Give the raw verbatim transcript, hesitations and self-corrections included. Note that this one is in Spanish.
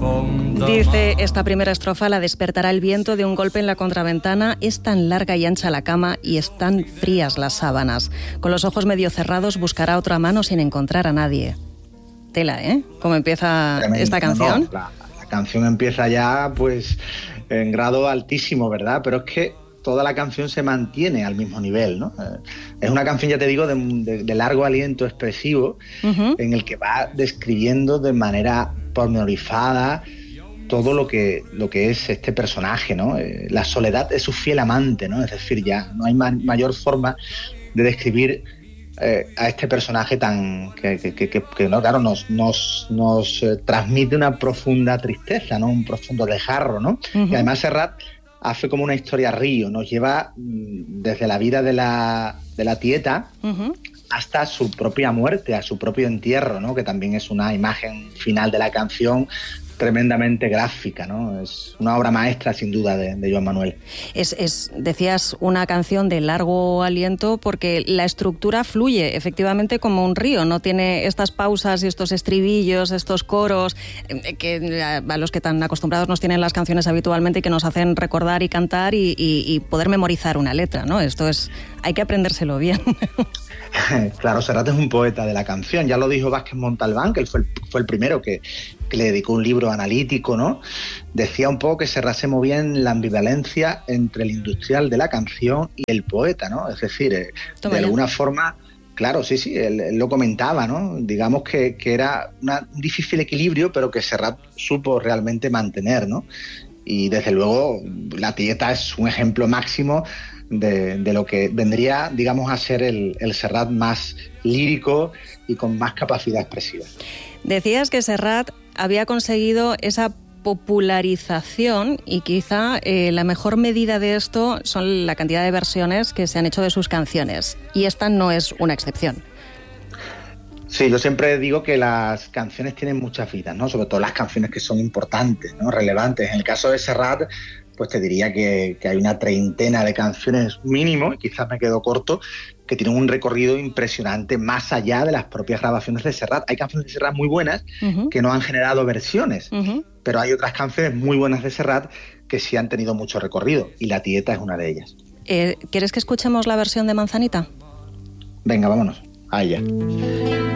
Dice esta primera estrofa: la despertará el viento de un golpe en la contraventana, es tan larga y ancha la cama y están frías las sábanas. Con los ojos medio cerrados buscará otra mano sin encontrar a nadie. Tela, ¿eh? ¿Cómo empieza Tremendo, esta canción? No, la, la canción empieza ya pues en grado altísimo, ¿verdad? Pero es que toda la canción se mantiene al mismo nivel, ¿no? Es una canción, ya te digo, de, de, de largo aliento expresivo, uh-huh. en el que va describiendo de manera pormenorizada todo lo que, lo que es este personaje, ¿no? Eh, la soledad es su fiel amante, ¿no? Es decir, ya no hay ma- mayor forma de describir eh, a este personaje tan que, que, que, que no, claro, nos, nos, nos eh, transmite una profunda tristeza, ¿no? Un profundo desgarro, ¿no? Uh-huh. Y además Serrat hace como una historia río, nos lleva desde la vida de la, de la tieta uh-huh. hasta su propia muerte, a su propio entierro, ¿no? Que también es una imagen final de la canción tremendamente gráfica, ¿no? Es una obra maestra, sin duda, de, de Joan Manuel. Es, es, decías, una canción de largo aliento porque la estructura fluye, efectivamente, como un río. No tiene estas pausas y estos estribillos, estos coros, eh, que a los que tan acostumbrados nos tienen las canciones habitualmente y que nos hacen recordar y cantar y, y, y poder memorizar una letra, ¿no? Esto es... hay que aprendérselo bien. Claro, Serrat es un poeta de la canción. Ya lo dijo Vázquez Montalbán, que él fue el, fue el primero que, que le dedicó un libro analítico, ¿no? Decía un poco que Serrat se movía en la ambivalencia entre el industrial de la canción y el poeta, ¿no? Es decir, eh, de alguna forma, claro, sí, sí, él, él lo comentaba, ¿no? Digamos que, que era una, un difícil equilibrio, pero que Serrat supo realmente mantener, ¿no? Y desde luego, La tieta es un ejemplo máximo De, de lo que vendría, digamos, a ser el, el Serrat más lírico y con más capacidad expresiva. Decías que Serrat había conseguido esa popularización y quizá eh, la mejor medida de esto son la cantidad de versiones que se han hecho de sus canciones, y esta no es una excepción. Sí, yo siempre digo que las canciones tienen muchas vidas, ¿no? Sobre todo las canciones que son importantes, ¿no? Relevantes. En el caso de Serrat, pues te diría que, que hay una treintena de canciones mínimo, y quizás me quedo corto, que tienen un recorrido impresionante más allá de las propias grabaciones de Serrat. Hay canciones de Serrat muy buenas uh-huh. que no han generado versiones, uh-huh. pero hay otras canciones muy buenas de Serrat que sí han tenido mucho recorrido, y La tieta es una de ellas. Eh, ¿Quieres que escuchemos la versión de Manzanita? Venga, vámonos a ella.